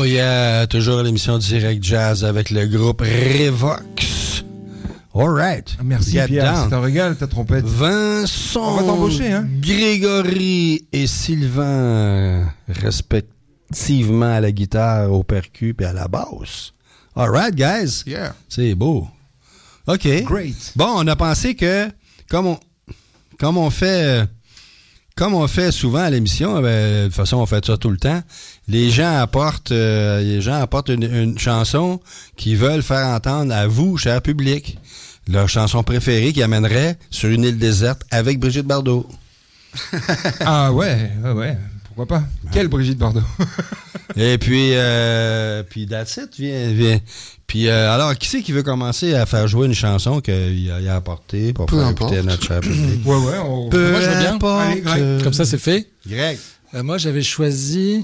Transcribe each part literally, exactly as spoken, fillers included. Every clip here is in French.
yeah, toujours à l'émission Direct Jazz avec le groupe Revox. All right. Merci Get Pierre, down. c'est un régal ta trompette. Vincent, on va t'embaucher, hein? Grégory et Sylvain, respectivement à la guitare, au percu et à la basse. All right, guys. Yeah. C'est beau. OK. Great. Bon, on a pensé que, comme on, comme on fait... Comme on fait souvent à l'émission, ben, de toute façon, on fait ça tout le temps. Les gens apportent, euh, les gens apportent une, une chanson qu'ils veulent faire entendre à vous, cher public. Leur chanson préférée qui amènerait sur une île déserte avec Brigitte Bardot. Ah ouais, ouais, ouais. Pourquoi pas? Ouais. Quelle Brigitte Bardot? Et puis, euh, puis that's it, viens, viens. Puis, euh, alors, qui c'est qui veut commencer à faire jouer une chanson qu'il a, il a apportée pour Peu faire importe. écouter à notre cher public? Ouais, ouais. On... Peu Moi, je veux bien. importe. Allez, Greg. Comme ça, c'est fait. Greg. Euh, moi, j'avais choisi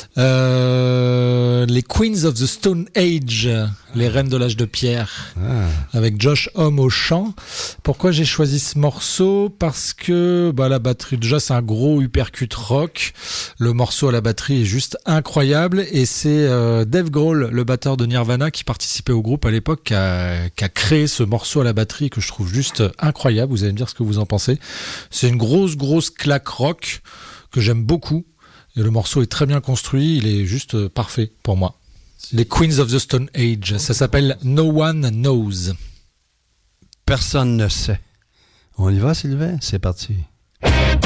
euh, les Queens of the Stone Age, les reines de l'âge de pierre, Ah. avec Josh Homme au chant. Pourquoi j'ai choisi ce morceau? Parce que bah, la batterie, déjà, c'est un gros uppercut rock. Le morceau à la batterie est juste incroyable. Et c'est euh, Dave Grohl, le batteur de Nirvana, qui participait au groupe à l'époque, qui a, qui a créé ce morceau à la batterie que je trouve juste incroyable. Vous allez me dire ce que vous en pensez. C'est une grosse, grosse claque rock que j'aime beaucoup. Et le morceau est très bien construit, il est juste euh, parfait pour moi. Les Queens of the Stone Age, ça s'appelle No One Knows. Personne ne sait. On y va, Sylvain? C'est parti.